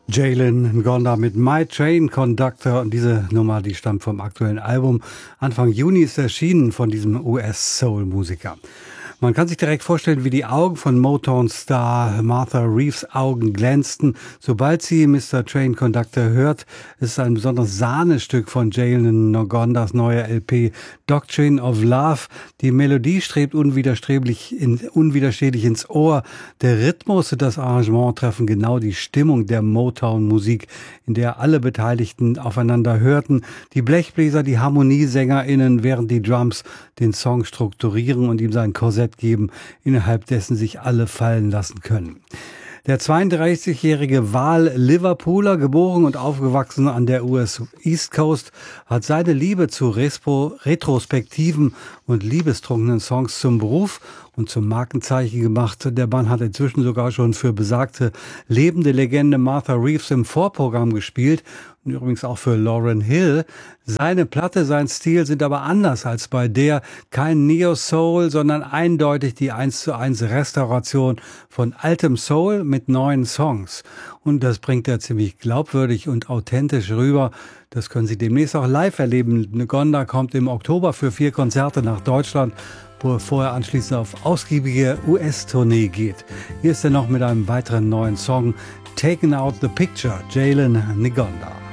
Jalen Ngonda mit My Train Conductor und diese Nummer, die stammt vom aktuellen Album. Anfang Juni ist erschienen von diesem US-Soul-Musiker. Man kann sich direkt vorstellen, wie die Augen von Motown-Star Martha Reeves Augen glänzten, sobald sie Mr. Train Conductor hört. Es ist ein besonderes Sahnestück von Jalen Ngondas neuer LP Doctrine of Love. Die Melodie strebt unwiderstehlich ins Ohr. Der Rhythmus und das Arrangement treffen genau die Stimmung der Motown-Musik, in der alle Beteiligten aufeinander hörten. Die Blechbläser, die HarmoniesängerInnen, während die Drums den Song strukturieren und ihm sein Korsett geben, innerhalb dessen sich alle fallen lassen können. Der 32-jährige Wahl-Liverpooler, geboren und aufgewachsen an der US East Coast, hat seine Liebe zu retrospektiven und liebestrunkenen Songs zum Beruf und zum Markenzeichen gemacht. Der Mann hat inzwischen sogar schon für besagte lebende Legende Martha Reeves im Vorprogramm gespielt und übrigens auch für Lauryn Hill. Seine Platte, sein Stil sind aber anders als bei der. Kein Neo-Soul, sondern eindeutig die 1:1 Restauration von altem Soul mit neuen Songs. Und das bringt er ziemlich glaubwürdig und authentisch rüber. Das können Sie demnächst auch live erleben. Ngonda kommt im Oktober für 4 Konzerte nach Deutschland, wo er vorher anschließend auf ausgiebige US-Tournee geht. Hier ist er noch mit einem weiteren neuen Song, Taken Out the Picture, Jalen Ngonda.